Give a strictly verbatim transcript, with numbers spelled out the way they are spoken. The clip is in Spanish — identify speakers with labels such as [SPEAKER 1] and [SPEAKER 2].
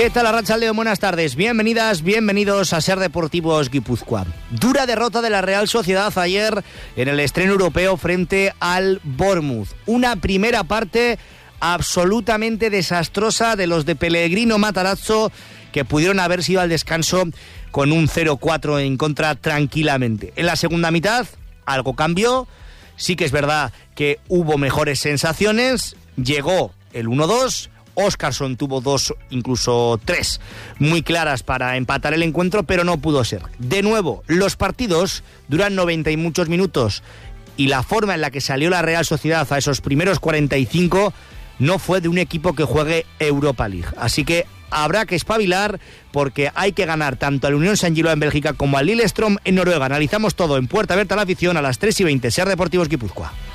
[SPEAKER 1] ¿Qué tal, Arratsaldeon? Buenas tardes. Bienvenidas, bienvenidos a Ser Deportivos Guipúzcoa. Dura derrota de la Real Sociedad ayer en el estreno europeo frente al Bournemouth. Una primera parte absolutamente desastrosa de los de Pellegrino Matarazzo, que pudieron haber sido al descanso con un cero cuatro en contra tranquilamente. En la segunda mitad algo cambió. Sí que es verdad que hubo mejores sensaciones. Llegó el uno dos. Óscarson tuvo dos, incluso tres, muy claras para empatar el encuentro, pero no pudo ser. De nuevo, los partidos duran noventa y muchos minutos y la forma en la que salió la Real Sociedad a esos primeros cuarenta y cinco no fue de un equipo que juegue Europa League. Así que habrá que espabilar porque hay que ganar tanto al Unión Saint-Gilloise en Bélgica como al Lillestrøm en Noruega. Analizamos todo en Puerta Abierta a la Afición a las tres y veinte. Ser Deportivos Guipúzcoa.